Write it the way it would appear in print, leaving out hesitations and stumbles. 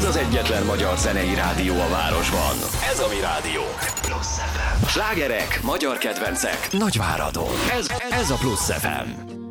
Ez az egyetlen magyar zenei rádió a városban. Ez a mi rádiónk. Plusz FM. Slágerek, magyar kedvencek, Nagyváradon. Ez a Plusz FM.